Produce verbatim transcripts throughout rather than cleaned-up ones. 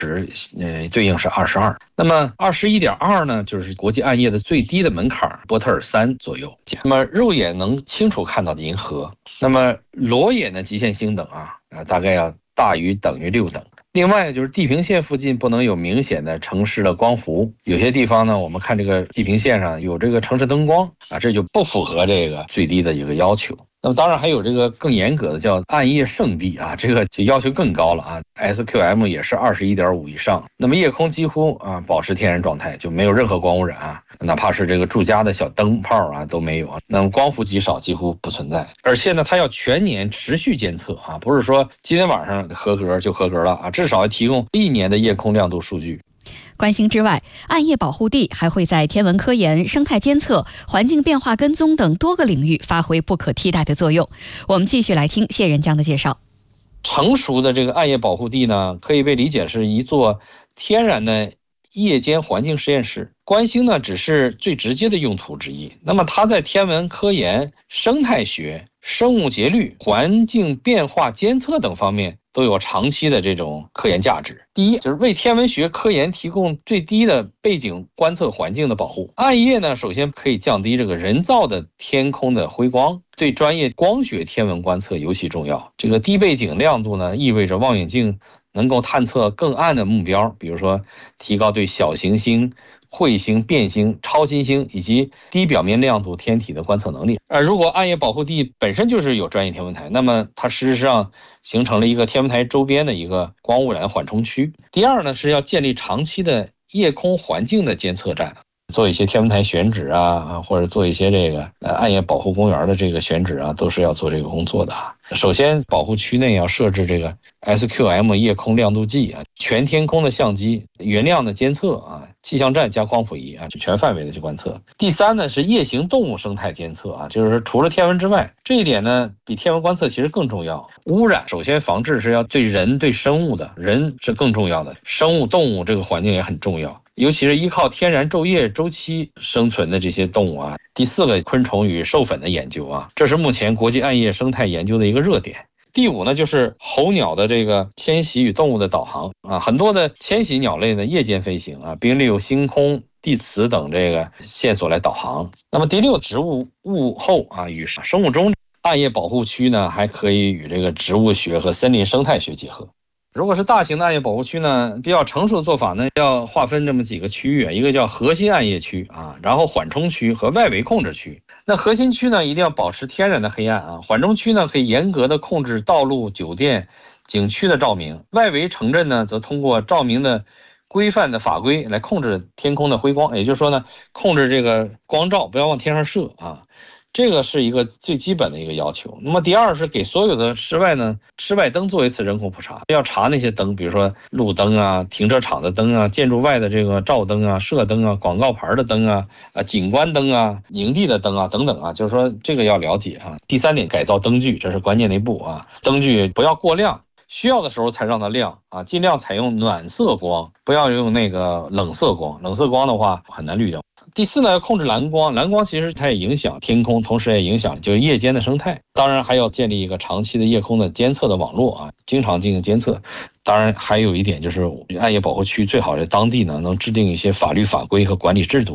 呃，对应是二十二。那么 二十一点二 呢，就是国际暗夜的最低的门槛，波特尔三左右。那么肉眼能清楚看到的银河，那么裸眼的极限星等啊，啊大概要大于等于六等。另外就是地平线附近不能有明显的城市的光弧，有些地方呢，我们看这个地平线上有这个城市灯光啊，这就不符合这个最低的一个要求。那么当然还有这个更严格的叫暗夜圣地啊，这个就要求更高了啊 ，S Q M 也是 二十一点五 以上。那么夜空几乎啊保持天然状态，就没有任何光污染啊，哪怕是这个住家的小灯泡啊都没有啊。那么光伏极少，几乎不存在。而且呢，它要全年持续监测啊，不是说今天晚上合格就合格了啊，至少要提供一年的夜空亮度数据。 观星之外，暗夜保护地还会在天文科研、生态监测、环境变化跟踪等多个领域发挥不可替代的作用。我们继续来听谢仁江的介绍。 成熟的这个暗夜保护地呢，可以被理解是一座天然的夜间环境实验室。观星呢，只是最直接的用途之一。那么它在天文科研、生态学、生物节律、环境变化监测等方面都有长期的这种科研价值。第一，就是为天文学科研提供最低的背景观测环境的保护。暗夜呢，首先可以降低这个人造的天空的辉光，对专业光学天文观测尤其重要。这个低背景亮度呢，意味着望远镜能够探测更暗的目标，比如说提高对小行星、彗星、变星、超新星以及低表面亮度天体的观测能力。而如果暗夜保护地本身就是有专业天文台，那么它事实上形成了一个天文台周边的一个光污染缓冲区。第二呢，是要建立长期的夜空环境的监测站，做一些天文台选址啊，或者做一些这个呃暗夜保护公园的这个选址啊，都是要做这个工作的。首先，保护区内要设置这个 S Q M 夜空亮度计啊，全天空的相机、原亮的监测啊，气象站加光谱仪啊，全范围的去观测。第三呢，是夜行动物生态监测啊，就是说除了天文之外，这一点呢比天文观测其实更重要。污染首先防治是要对人对生物的，人是更重要的，生物动物这个环境也很重要。尤其是依靠天然昼夜周期生存的这些动物啊。第四个，昆虫与授粉的研究啊，这是目前国际暗夜生态研究的一个热点。第五呢，就是候鸟的这个迁徙与动物的导航啊，很多的迁徙鸟类呢夜间飞行啊，并利用星空、地磁等这个线索来导航。那么第六，植物物候啊与生物钟，暗夜保护区呢还可以与这个植物学和森林生态学结合。如果是大型的暗夜保护区呢，比较成熟的做法呢，要划分这么几个区域，一个叫核心暗夜区啊，然后缓冲区和外围控制区。那核心区呢，一定要保持天然的黑暗啊，缓冲区呢可以严格的控制道路、酒店、景区的照明，外围城镇呢则通过照明的规范的法规来控制天空的辉光，也就是说呢，控制这个光照不要往天上射啊。这个是一个最基本的一个要求。那么第二是给所有的室外呢，室外灯做一次人口普查，要查那些灯，比如说路灯啊、停车场的灯啊、建筑外的这个照灯啊、射灯啊、广告牌的灯啊、啊景观灯啊、营地的灯啊等等啊，就是说这个要了解啊。第三点，改造灯具，这是关键的一步啊，灯具不要过亮。需要的时候才让它亮啊，尽量采用暖色光，不要用那个冷色光，冷色光的话很难滤掉。第四呢，要控制蓝光，蓝光其实它也影响天空，同时也影响就是夜间的生态。当然还要建立一个长期的夜空的监测的网络啊，经常进行监测。当然还有一点就是暗夜保护区最好是当地呢能制定一些法律法规和管理制度。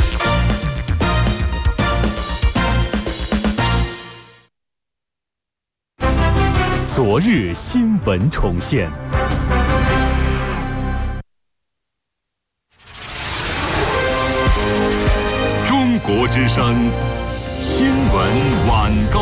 昨日新闻重现。中国之声新闻晚高。